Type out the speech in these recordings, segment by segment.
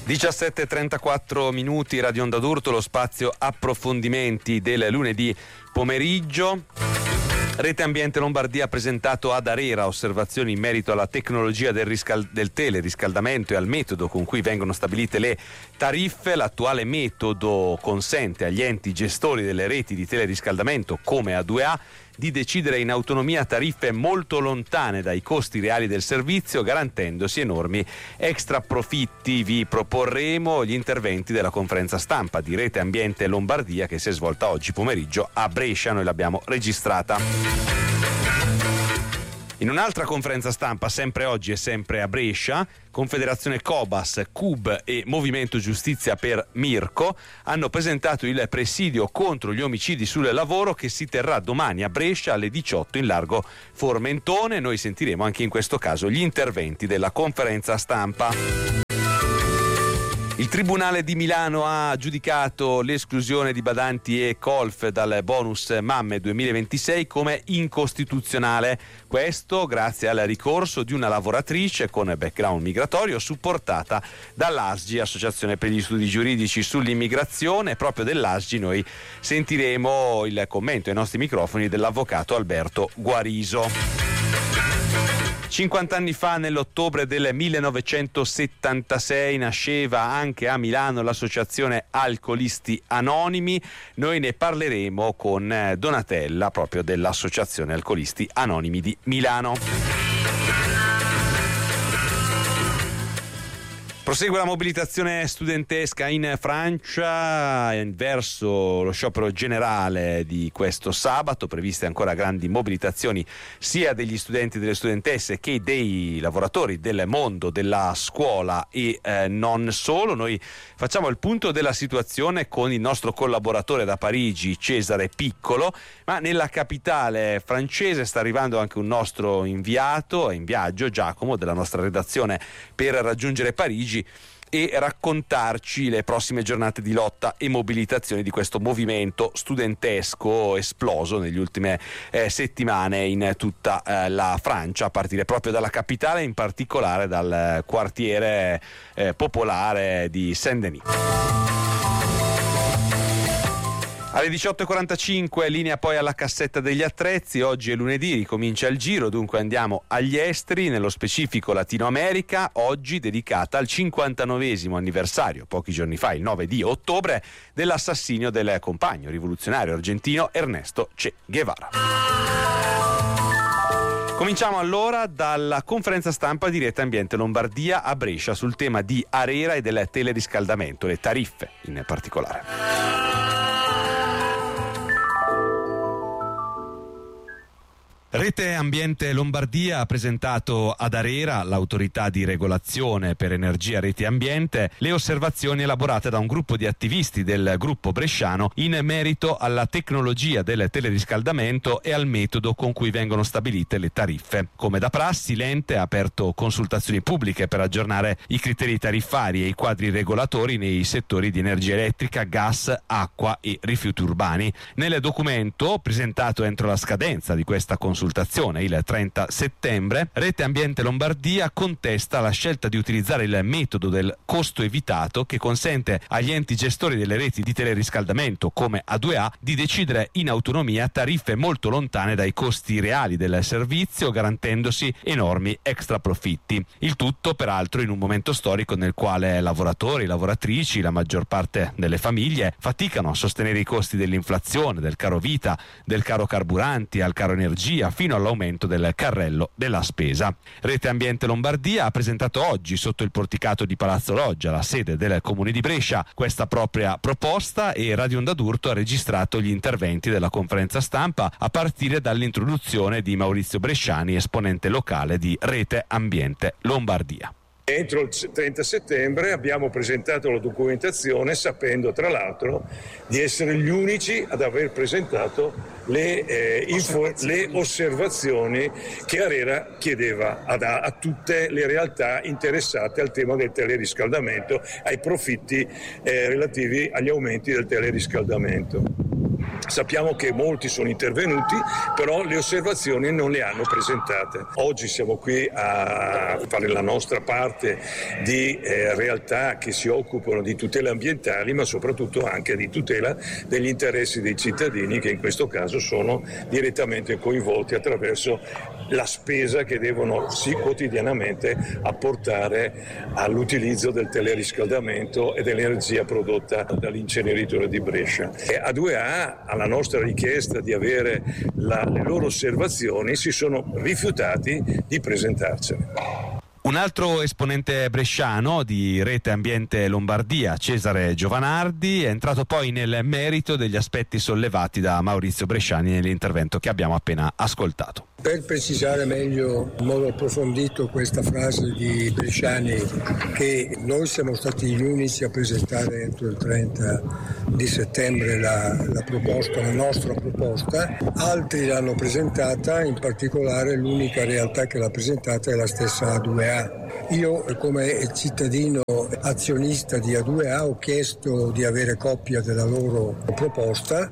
17:34 minuti, Radio Onda d'Urto, lo spazio approfondimenti del lunedì pomeriggio. Rete Ambiente Lombardia ha presentato ad ARERA osservazioni in merito alla tecnologia del teleriscaldamento e al metodo con cui vengono stabilite le tariffe. L'attuale metodo consente agli enti gestori delle reti di teleriscaldamento come A2A di decidere in autonomia tariffe molto lontane dai costi reali del servizio, garantendosi enormi extra profitti. Vi proporremo gli interventi della conferenza stampa di Rete Ambiente Lombardia che si è svolta oggi pomeriggio a Brescia. Noi l'abbiamo registrata. In un'altra conferenza stampa, sempre oggi e sempre a Brescia, Confederazione Cobas, CUB e Movimento Giustizia per Mirko hanno presentato il presidio contro gli omicidi sul lavoro che si terrà domani a Brescia alle 18 in largo Formentone. Noi sentiremo anche in questo caso gli interventi della conferenza stampa. Il Tribunale di Milano ha giudicato l'esclusione di badanti e colf dal bonus mamme 2026 come incostituzionale. Questo grazie al ricorso di una lavoratrice con background migratorio supportata dall'ASGI, Associazione per gli Studi Giuridici sull'Immigrazione. Proprio dell'ASGI noi sentiremo il commento ai nostri microfoni dell'avvocato Alberto Guariso. 50 anni fa, nell'ottobre del 1976, nasceva anche a Milano l'associazione Alcolisti Anonimi. Noi ne parleremo con Donatella, proprio dell'associazione Alcolisti Anonimi di Milano. Prosegue la mobilitazione studentesca in Francia verso lo sciopero generale di questo sabato, previste ancora grandi mobilitazioni sia degli studenti e delle studentesse che dei lavoratori del mondo della scuola e non solo. Noi facciamo il punto della situazione con il nostro collaboratore da Parigi, Cesare Piccolo, ma nella capitale francese sta arrivando anche un nostro inviato in viaggio, Giacomo, della nostra redazione per raggiungere Parigi e raccontarci le prossime giornate di lotta e mobilitazioni di questo movimento studentesco esploso nelle ultime settimane in tutta la Francia, a partire proprio dalla capitale, in particolare dal quartiere popolare di Saint-Denis. Alle 18:45 linea poi alla cassetta degli attrezzi. Oggi è lunedì, ricomincia il giro, dunque andiamo agli esteri, nello specifico Latino America, oggi dedicata al 59esimo anniversario, pochi giorni fa, il 9 di ottobre, dell'assassinio del compagno rivoluzionario argentino Ernesto Che Guevara. Cominciamo allora dalla conferenza stampa di Rete Ambiente Lombardia a Brescia sul tema di ARERA e del teleriscaldamento, le tariffe in particolare. Rete Ambiente Lombardia ha presentato ad ARERA, l'autorità di regolazione per energia, reti e ambiente, le osservazioni elaborate da un gruppo di attivisti del gruppo bresciano in merito alla tecnologia del teleriscaldamento e al metodo con cui vengono stabilite le tariffe. Come da prassi, l'ente ha aperto consultazioni pubbliche per aggiornare i criteri tariffari e i quadri regolatori nei settori di energia elettrica, gas, acqua e rifiuti urbani. Nel documento, presentato entro la scadenza di questa consultazione il 30 settembre, Rete Ambiente Lombardia contesta la scelta di utilizzare il metodo del costo evitato che consente agli enti gestori delle reti di teleriscaldamento come A2A di decidere in autonomia tariffe molto lontane dai costi reali del servizio, garantendosi enormi extra profitti. Il tutto peraltro in un momento storico nel quale lavoratori, lavoratrici, la maggior parte delle famiglie faticano a sostenere i costi dell'inflazione, del caro vita, del caro carburanti, al caro energia, fino all'aumento del carrello della spesa. Rete Ambiente Lombardia ha presentato oggi sotto il porticato di Palazzo Loggia, la sede del Comune di Brescia, questa propria proposta e Radio Onda d'Urto ha registrato gli interventi della conferenza stampa a partire dall'introduzione di Maurizio Bresciani, esponente locale di Rete Ambiente Lombardia. Entro il 30 settembre abbiamo presentato la documentazione sapendo tra l'altro di essere gli unici ad aver presentato le osservazioni che ARERA chiedeva a tutte le realtà interessate al tema del teleriscaldamento, ai profitti relativi agli aumenti del teleriscaldamento. Sappiamo che molti sono intervenuti, però le osservazioni non le hanno presentate. Oggi siamo qui a fare la nostra parte di realtà che si occupano di tutele ambientali, ma soprattutto anche di tutela degli interessi dei cittadini che in questo caso sono direttamente coinvolti attraverso la spesa che devono quotidianamente apportare all'utilizzo del teleriscaldamento e dell'energia prodotta dall'inceneritore di Brescia. A2A, alla nostra richiesta di avere le loro osservazioni, si sono rifiutati di presentarcene. Un altro esponente bresciano di Rete Ambiente Lombardia, Cesare Giovanardi, è entrato poi nel merito degli aspetti sollevati da Maurizio Bresciani nell'intervento che abbiamo appena ascoltato. Per precisare meglio in modo approfondito questa frase di Bresciani, che noi siamo stati gli unici a presentare entro il 30 di settembre la nostra proposta, altri l'hanno presentata, in particolare l'unica realtà che l'ha presentata è la stessa A2A. Io come cittadino azionista di A2A ho chiesto di avere copia della loro proposta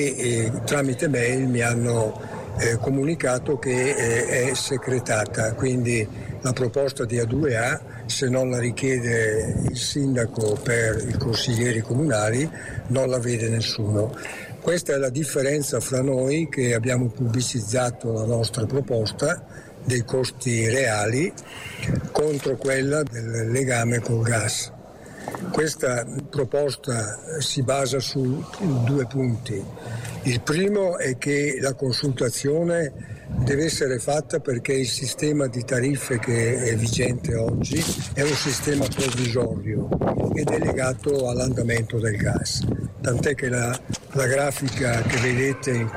e tramite mail mi hanno comunicato che è secretata, quindi la proposta di A2A, se non la richiede il sindaco per i consiglieri comunali, non la vede nessuno. Questa è la differenza fra noi, che abbiamo pubblicizzato la nostra proposta dei costi reali contro quella del legame col gas. Questa proposta si basa su 2 punti. Il primo è che la consultazione deve essere fatta perché il sistema di tariffe che è vigente oggi è un sistema provvisorio ed è legato all'andamento del gas. Tant'è che la grafica che vedete in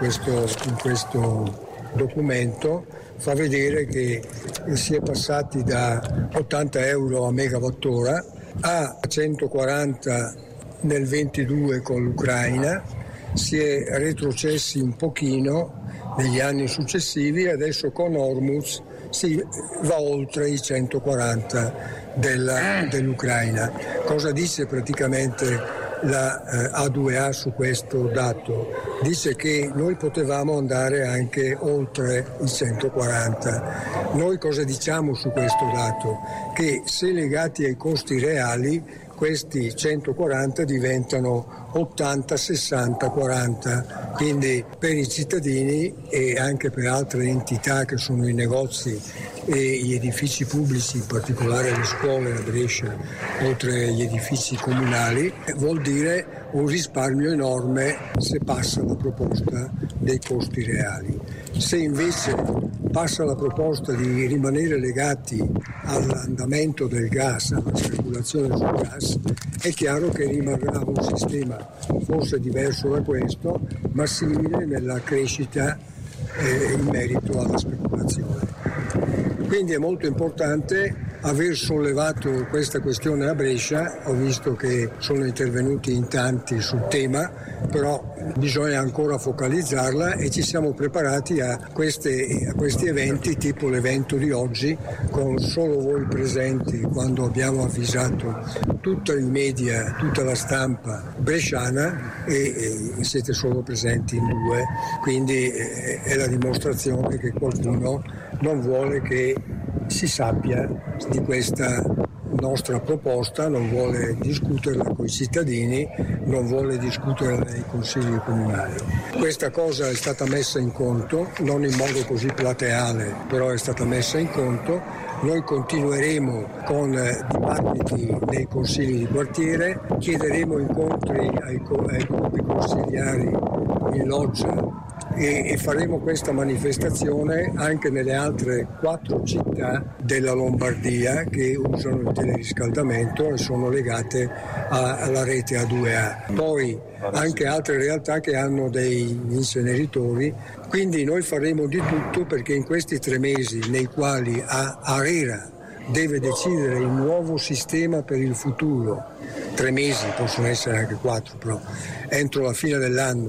questo documento fa vedere che si è passati da 80 euro a megawattora a 140 nel 22 con l'Ucraina, si è retrocessi un pochino negli anni successivi e adesso con Hormuz si va oltre i 140 dell'Ucraina. Cosa dice praticamente la A2A su questo dato? Dice che noi potevamo andare anche oltre i 140. Noi cosa diciamo su questo dato? Che se legati ai costi reali questi 140 diventano 80, 60, 40, quindi per i cittadini e anche per altre entità che sono i negozi e gli edifici pubblici, in particolare le scuole a Brescia, oltre agli edifici comunali, vuol dire un risparmio enorme se passa la proposta dei costi reali. Se invece passa la proposta di rimanere legati all'andamento del gas, alla speculazione sul gas, è chiaro che rimarrà un sistema forse diverso da questo, ma simile nella crescita in merito alla speculazione. Quindi è molto importante aver sollevato questa questione a Brescia. Ho visto che sono intervenuti in tanti sul tema, però bisogna ancora focalizzarla e ci siamo preparati a questi eventi, tipo l'evento di oggi, con solo voi presenti, quando abbiamo avvisato tutti i media, tutta la stampa bresciana e siete solo presenti in 2, quindi è la dimostrazione che qualcuno non vuole che si sappia di questa nostra proposta, non vuole discuterla con i cittadini, non vuole discuterla nei consigli comunali. Questa cosa è stata messa in conto, non in modo così plateale, però è stata messa in conto. Noi continueremo con dibattiti nei consigli di quartiere, chiederemo incontri ai gruppi consigliari in loggia e faremo questa manifestazione anche nelle altre 4 città della Lombardia che usano il teleriscaldamento e sono legate alla rete A2A. Poi anche altre realtà che hanno dei inceneritori, quindi noi faremo di tutto perché in questi 3 mesi nei quali ARERA deve decidere il nuovo sistema per il futuro, 3 mesi, possono essere anche 4, però entro la fine dell'anno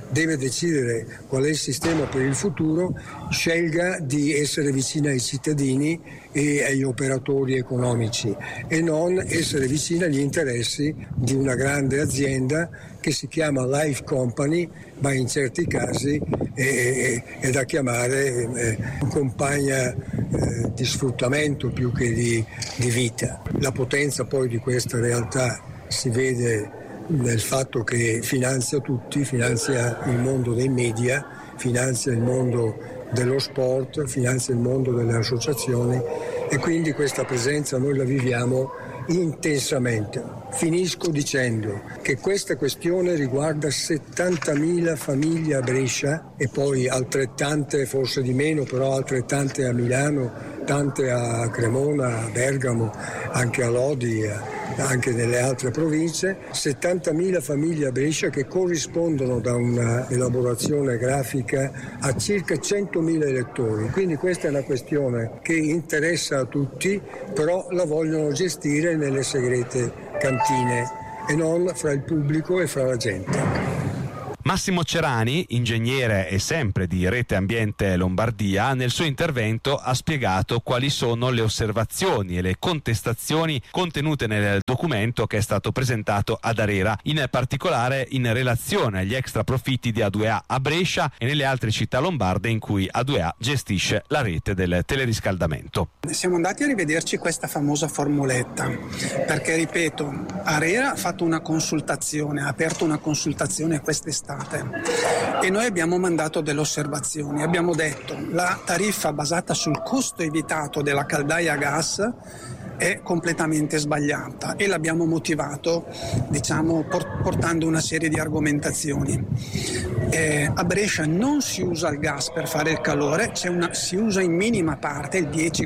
deve decidere qual è il sistema per il futuro, scelga di essere vicina ai cittadini e agli operatori economici e non essere vicina agli interessi di una grande azienda che si chiama Life Company, ma in certi casi è da chiamare compagna di sfruttamento più che di vita. La potenza poi di questa realtà si vede nel fatto che finanzia tutti, finanzia il mondo dei media, finanzia il mondo dello sport, finanzia il mondo delle associazioni e quindi questa presenza noi la viviamo intensamente. Finisco dicendo che questa questione riguarda 70.000 famiglie a Brescia e poi altrettante, forse di meno, però altrettante a Milano, tante a Cremona, a Bergamo, anche a Lodi, anche nelle altre province, 70.000 famiglie a Brescia che corrispondono da una elaborazione grafica a circa 100.000 elettori. Quindi questa è una questione che interessa a tutti, però la vogliono gestire nelle segrete cantine e non fra il pubblico e fra la gente. Massimo Cerani, ingegnere e sempre di Rete Ambiente Lombardia, nel suo intervento ha spiegato quali sono le osservazioni e le contestazioni contenute nel documento che è stato presentato ad Arera, in particolare in relazione agli extra profitti di A2A a Brescia e nelle altre città lombarde in cui A2A gestisce la rete del teleriscaldamento. Siamo andati a rivederci questa famosa formuletta, perché ripeto, Arera ha fatto una consultazione, ha aperto una consultazione quest'estate e noi abbiamo mandato delle osservazioni. Abbiamo detto la tariffa basata sul costo evitato della caldaia a gas è completamente sbagliata e l'abbiamo motivato, portando una serie di argomentazioni. A Brescia non si usa il gas per fare il calore, si usa in minima parte, il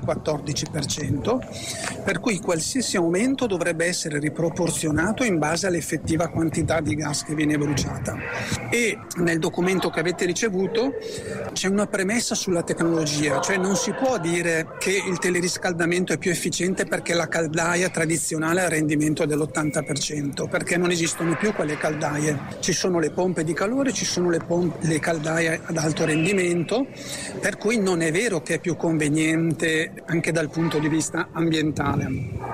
10-14%, per cui qualsiasi aumento dovrebbe essere riproporzionato in base all'effettiva quantità di gas che viene bruciata. E nel documento che avete ricevuto c'è una premessa sulla tecnologia, cioè non si può dire che il teleriscaldamento è più efficiente perché la caldaia tradizionale ha il rendimento dell'80%, perché non esistono più quelle caldaie. Ci sono le pompe di calore, ci sono le caldaie ad alto rendimento, per cui non è vero che è più conveniente anche dal punto di vista ambientale.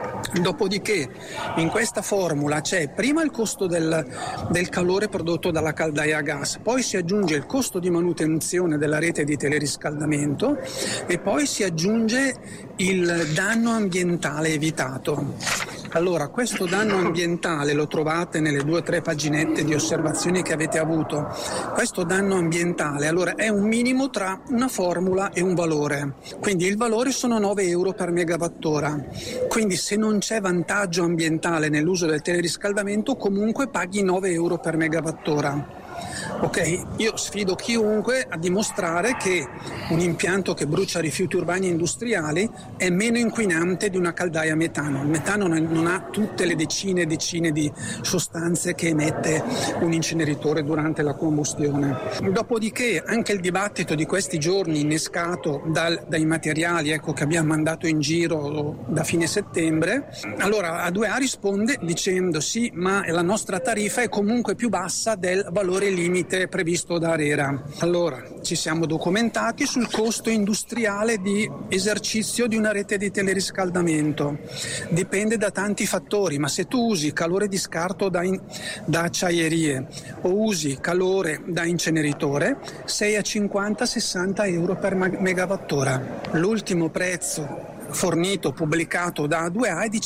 Dopodiché in questa formula c'è prima il costo del calore prodotto dalla caldaia a gas, poi si aggiunge il costo di manutenzione della rete di teleriscaldamento e poi si aggiunge il danno ambientale evitato. Allora, questo danno ambientale lo trovate nelle 2 o 3 paginette di osservazioni che avete avuto. Questo danno ambientale, allora, è un minimo tra una formula e un valore. Quindi il valore sono 9 euro per megawattora. Quindi se non c'è vantaggio ambientale nell'uso del teleriscaldamento, comunque paghi 9 euro per megawattora. Ok, io sfido chiunque a dimostrare che un impianto che brucia rifiuti urbani e industriali è meno inquinante di una caldaia a metano. Il metano non ha tutte le decine di sostanze che emette un inceneritore durante la combustione. Dopodiché anche il dibattito di questi giorni innescato dai materiali che abbiamo mandato in giro da fine settembre, allora A2A risponde dicendo sì, ma la nostra tariffa è comunque più bassa del valore limite previsto da Arera. Allora, ci siamo documentati sul costo industriale di esercizio di una rete di teleriscaldamento. Dipende da tanti fattori, ma se tu usi calore di scarto da acciaierie o usi calore da inceneritore, sei a 50-60 euro per megawattora. L'ultimo prezzo fornito, pubblicato da A2A è di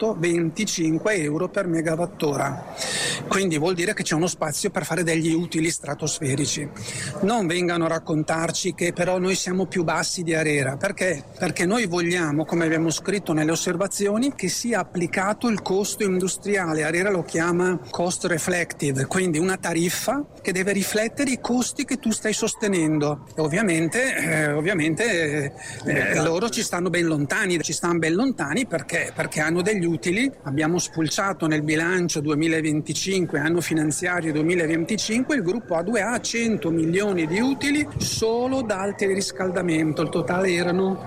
125 euro per megawattora, quindi vuol dire che c'è uno spazio per fare degli utili stratosferici. Non vengano a raccontarci che però noi siamo più bassi di Arera, perché noi vogliamo, come abbiamo scritto nelle osservazioni, che sia applicato il costo industriale. Arera lo chiama cost reflective, quindi una tariffa che deve riflettere i costi che tu stai sostenendo. E ovviamente loro ci stanno ben lontani. lontani, ci stanno ben lontani perché hanno degli utili. Abbiamo spulciato nel bilancio 2025, anno finanziario 2025, il gruppo A2A ha 100 milioni di utili solo dal teleriscaldamento, il totale erano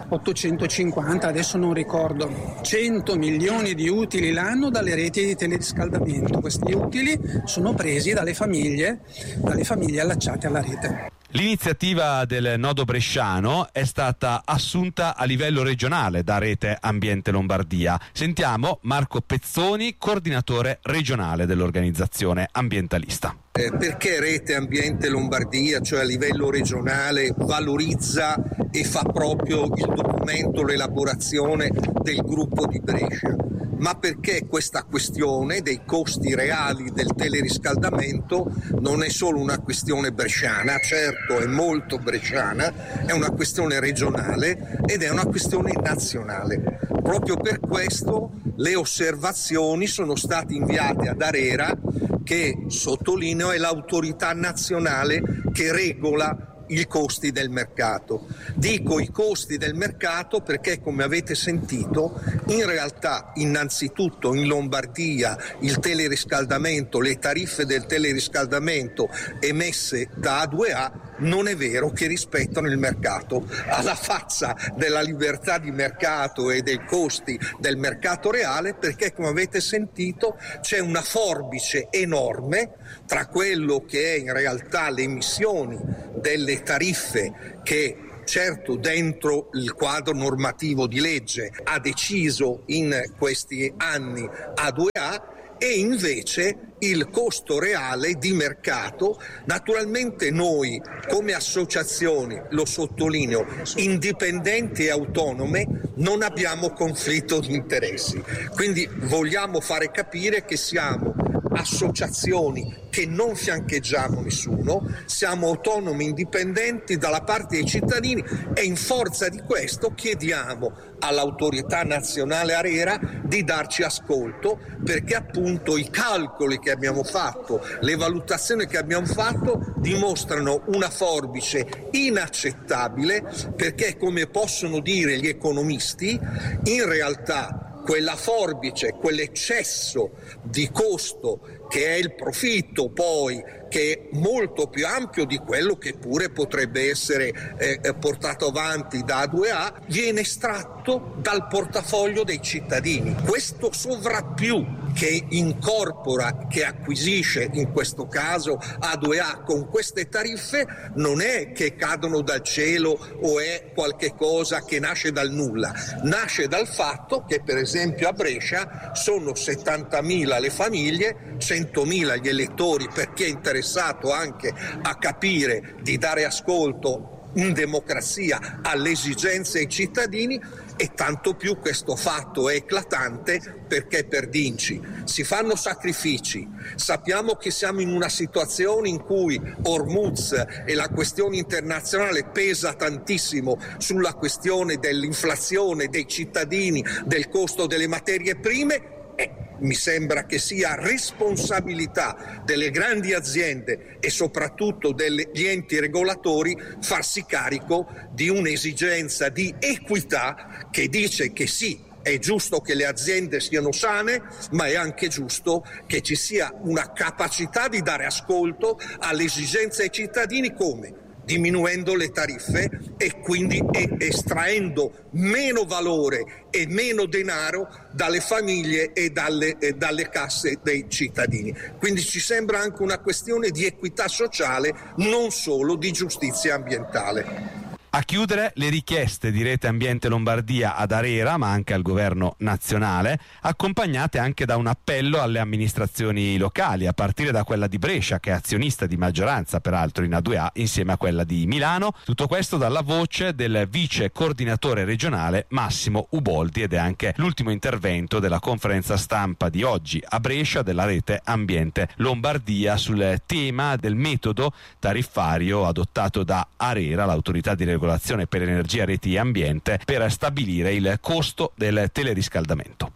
850, adesso non ricordo, 100 milioni di utili l'anno dalle reti di teleriscaldamento. Questi utili sono presi dalle famiglie allacciate alla rete. L'iniziativa del nodo bresciano è stata assunta a livello regionale da Rete Ambiente Lombardia. Sentiamo Marco Pezzoni, coordinatore regionale dell'organizzazione ambientalista. Perché Rete Ambiente Lombardia, cioè a livello regionale, valorizza e fa proprio il documento, l'elaborazione del gruppo di Brescia? Ma perché questa questione dei costi reali del teleriscaldamento non è solo una questione bresciana, certo è molto bresciana, è una questione regionale ed è una questione nazionale. Proprio per questo le osservazioni sono state inviate ad ARERA, che, sottolineo, è l'autorità nazionale che regola i costi del mercato. Dico i costi del mercato perché, come avete sentito, in realtà innanzitutto in Lombardia il teleriscaldamento, le tariffe del teleriscaldamento emesse da A2A non è vero che rispettano il mercato. Alla faccia della libertà di mercato e dei costi del mercato reale, perché, come avete sentito, c'è una forbice enorme tra quello che è in realtà le emissioni delle tariffe che certo dentro il quadro normativo di legge ha deciso in questi anni A2A e invece il costo reale di mercato. Naturalmente noi come associazioni, lo sottolineo, indipendenti e autonome, non abbiamo conflitto di interessi, quindi vogliamo fare capire che siamo associazioni che non fiancheggiamo nessuno, siamo autonomi, indipendenti dalla parte dei cittadini e in forza di questo chiediamo all'autorità nazionale ARERA di darci ascolto, perché appunto i calcoli che abbiamo fatto, le valutazioni che abbiamo fatto dimostrano una forbice inaccettabile, perché, come possono dire gli economisti, in realtà quella forbice, quell'eccesso di costo che è il profitto poi, che è molto più ampio di quello che pure potrebbe essere portato avanti da A2A, viene estratto dal portafoglio dei cittadini. Questo sovrappiù che incorpora, che acquisisce in questo caso A2A con queste tariffe, non è che cadono dal cielo o è qualche cosa che nasce dal nulla, nasce dal fatto che per esempio a Brescia sono 70.000 le famiglie, 100.000 gli elettori, per chi è interessato anche a capire, di dare ascolto in democrazia alle esigenze dei cittadini, e tanto più questo fatto è eclatante perché per Dinci si fanno sacrifici. Sappiamo che siamo in una situazione in cui Hormuz e la questione internazionale pesa tantissimo sulla questione dell'inflazione dei cittadini, del costo delle materie prime. Mi sembra che sia responsabilità delle grandi aziende e soprattutto degli enti regolatori farsi carico di un'esigenza di equità che dice che sì, è giusto che le aziende siano sane, ma è anche giusto che ci sia una capacità di dare ascolto alle esigenze dei cittadini. Come? Diminuendo le tariffe e quindi estraendo meno valore e meno denaro dalle famiglie e dalle casse dei cittadini. Quindi ci sembra anche una questione di equità sociale, non solo di giustizia ambientale. A chiudere le richieste di Rete Ambiente Lombardia ad ARERA, ma anche al governo nazionale, accompagnate anche da un appello alle amministrazioni locali, a partire da quella di Brescia, che è azionista di maggioranza peraltro in A2A, insieme a quella di Milano. Tutto questo dalla voce del vice coordinatore regionale Massimo Uboldi, ed è anche l'ultimo intervento della conferenza stampa di oggi a Brescia della Rete Ambiente Lombardia sul tema del metodo tariffario adottato da ARERA, l'autorità di regolazione per energia, reti e ambiente, per stabilire il costo del teleriscaldamento.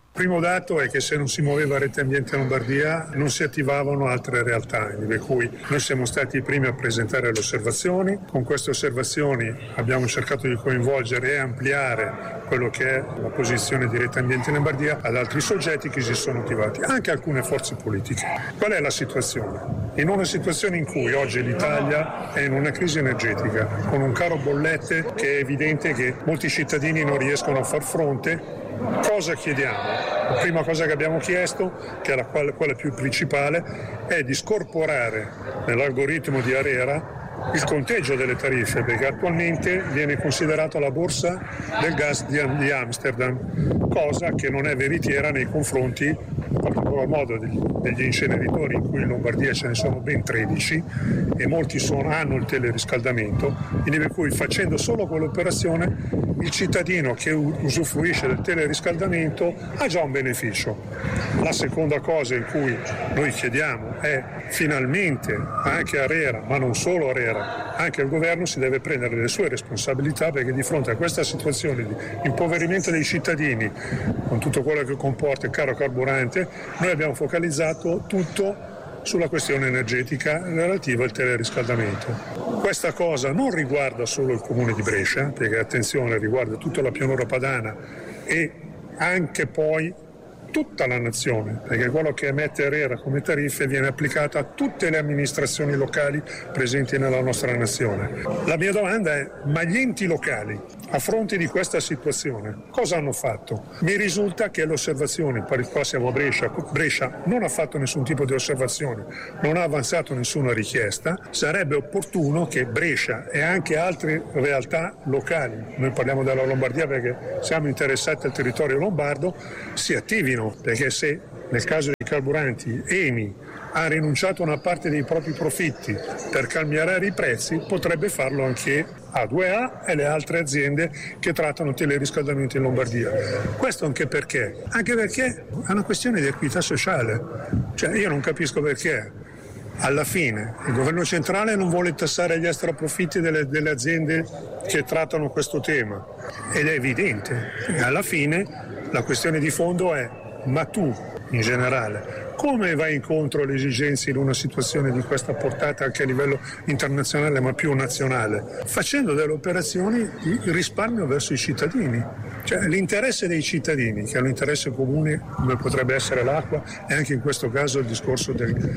Primo dato è che se non si muoveva Rete Ambiente Lombardia non si attivavano altre realtà, per cui noi siamo stati i primi a presentare le osservazioni. Con queste osservazioni abbiamo cercato di coinvolgere e ampliare quello che è la posizione di Rete Ambiente Lombardia ad altri soggetti che si sono attivati, anche alcune forze politiche. Qual è la situazione? In una situazione in cui oggi l'Italia è in una crisi energetica, con un caro bollette che è evidente che molti cittadini non riescono a far fronte, cosa chiediamo? La prima cosa che abbiamo chiesto, che è quella più principale, è di scorporare nell'algoritmo di ARERA il conteggio delle tariffe, perché attualmente viene considerata la borsa del gas di Amsterdam, cosa che non è veritiera nei confronti, in particolar modo, degli inceneritori, in cui in Lombardia ce ne sono ben 13 e molti hanno il teleriscaldamento, quindi per cui facendo solo quell'operazione il cittadino che usufruisce del teleriscaldamento ha già un beneficio. La seconda cosa in cui noi chiediamo è finalmente anche ARERA, ma non solo ARERA, anche il governo si deve prendere le sue responsabilità, perché di fronte a questa situazione di impoverimento dei cittadini, con tutto quello che comporta il caro carburante, noi abbiamo focalizzato tutto sulla questione energetica relativa al teleriscaldamento. Questa cosa non riguarda solo il comune di Brescia, perché attenzione, riguarda tutta la pianura padana e anche poi tutta la nazione, perché quello che emette ARERA come tariffe viene applicato a tutte le amministrazioni locali presenti nella nostra nazione. La mia domanda è: ma gli enti locali, a fronte di questa situazione, cosa hanno fatto? Mi risulta che le osservazioni, qua siamo a Brescia non ha fatto nessun tipo di osservazione, non ha avanzato nessuna richiesta. Sarebbe opportuno che Brescia e anche altre realtà locali, noi parliamo della Lombardia perché siamo interessati al territorio lombardo, si attivino, perché se nel caso dei carburanti ENI ha rinunciato a una parte dei propri profitti per calmierare i prezzi, potrebbe farlo anche A2A e le altre aziende che trattano teleriscaldamento in Lombardia. Questo anche perché è una questione di equità sociale. Cioè, io non capisco perché alla fine il governo centrale non vuole tassare gli extraprofitti delle aziende che trattano questo tema, ed è evidente. Alla fine la questione di fondo è: ma tu in generale come vai incontro alle esigenze in una situazione di questa portata anche a livello internazionale ma più nazionale? Facendo delle operazioni di risparmio verso i cittadini, cioè l'interesse dei cittadini, che è un interesse comune come potrebbe essere l'acqua, e anche in questo caso il discorso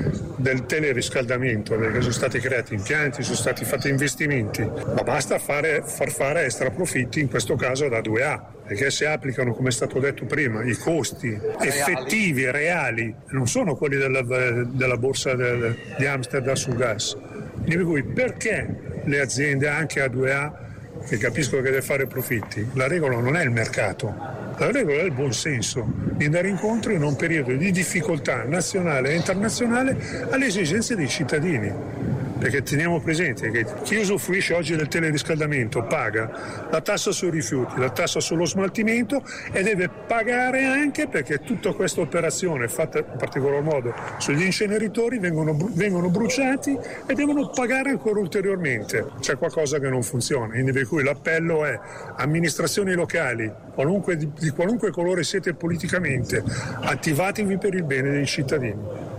del teleriscaldamento, perché sono stati creati impianti, sono stati fatti investimenti, ma basta far fare extra profitti, in questo caso da 2A, perché se applicano, come è stato detto prima, i costi effettivi, reali, non sono quelli della borsa di Amsterdam sul gas. Quindi per cui perché le aziende anche A2A, che capisco che deve fare profitti, la regola non è il mercato, la regola è il buon senso di andare incontro in un periodo di difficoltà nazionale e internazionale alle esigenze dei cittadini. Perché teniamo presente che chi usufruisce oggi del teleriscaldamento paga la tassa sui rifiuti, la tassa sullo smaltimento, e deve pagare anche perché tutta questa operazione fatta in particolar modo sugli inceneritori vengono bruciati e devono pagare ancora ulteriormente. C'è qualcosa che non funziona, quindi per cui l'appello è: amministrazioni locali, di qualunque colore siete politicamente, attivatevi per il bene dei cittadini.